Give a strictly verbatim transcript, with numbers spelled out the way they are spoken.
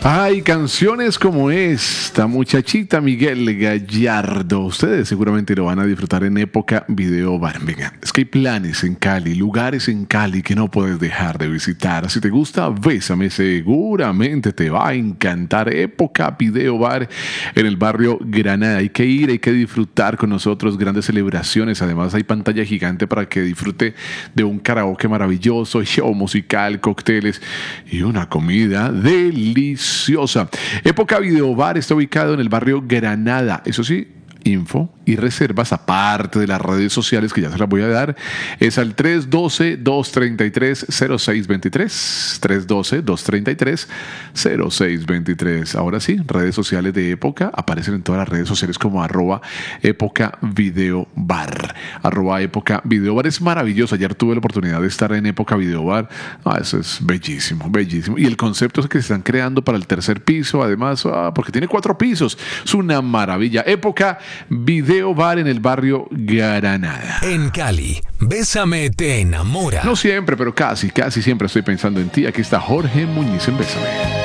Ay, canciones como esta, muchachita Miguel Gallardo. Ustedes seguramente lo van a disfrutar en época Video Bar. Venga, es que hay planes en Cali, lugares en Cali que no puedes dejar de visitar. Si te gusta Bésame, seguramente te va a encantar época Video Bar en el barrio Granada. Hay que ir, hay que disfrutar con nosotros grandes celebraciones. Además hay pantalla gigante para que disfrute de un karaoke maravilloso, show musical, cócteles y una comida deliciosa. Época Video Bar está ubicado en el barrio Granada. Eso sí, info y reservas, aparte de las redes sociales que ya se las voy a dar, es al tres uno dos, dos tres tres, cero seis dos tres, tres uno dos, dos tres tres, cero seis dos tres. Ahora sí, redes sociales de Época aparecen en todas las redes sociales como arroba Época Video Bar. Arroba Época Video Bar es maravilloso. Ayer tuve la oportunidad de estar en Época Video Bar. Ah, eso es bellísimo, bellísimo. Y el concepto es que se están creando para el tercer piso, además, ah, porque tiene cuatro pisos. Es una maravilla. Época Video Bar en el barrio Granada. En Cali, Bésame te enamora. No siempre, pero casi, casi siempre estoy pensando en ti. Aquí está Jorge Muñiz en Bésame.